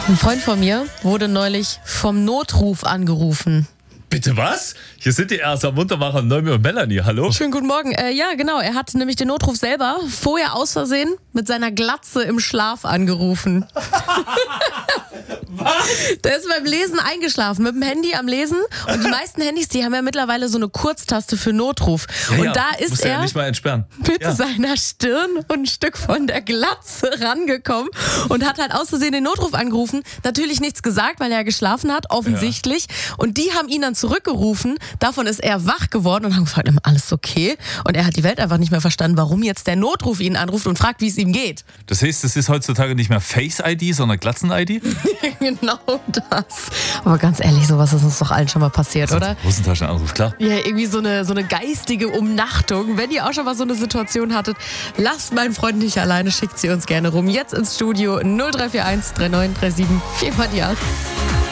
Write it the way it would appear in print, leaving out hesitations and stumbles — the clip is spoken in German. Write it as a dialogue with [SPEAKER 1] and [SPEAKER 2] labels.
[SPEAKER 1] Ein Freund von mir wurde neulich vom Notruf angerufen.
[SPEAKER 2] Bitte was? Hier sind die Erster Muntermacher Noemi und Melanie. Hallo?
[SPEAKER 1] Schönen guten Morgen. Ja, genau. Er hat nämlich den Notruf selber vorher aus Versehen mit seiner Glatze im Schlaf angerufen.
[SPEAKER 2] Was?
[SPEAKER 1] Der ist beim Lesen eingeschlafen, mit dem Handy am Lesen. Und die meisten Handys, die haben ja mittlerweile so eine Kurztaste für Notruf. Und da ist
[SPEAKER 2] musst
[SPEAKER 1] er
[SPEAKER 2] ja nicht mal entsperren.
[SPEAKER 1] mit seiner Stirn und ein Stück von der Glatze rangekommen und hat halt aus Versehen den Notruf angerufen. Natürlich nichts gesagt, weil er geschlafen hat, offensichtlich. Und die haben ihn dann zurückgerufen. Davon ist er wach geworden und haben gefragt, alles okay? Und er hat die Welt einfach nicht mehr verstanden, warum jetzt der Notruf ihn anruft und fragt, wie es ihm geht.
[SPEAKER 2] Das heißt, es ist heutzutage nicht mehr Face-ID, sondern Glatzen-ID?
[SPEAKER 1] Genau das. Aber ganz ehrlich, sowas ist uns doch allen schon mal passiert, oder?
[SPEAKER 2] Hosentaschenanruf, klar.
[SPEAKER 1] Ja, irgendwie so eine geistige Umnachtung. Wenn ihr auch schon mal so eine Situation hattet, lasst meinen Freund nicht alleine, schickt sie uns gerne rum. Jetzt ins Studio 0341 3937 4 mal die 8.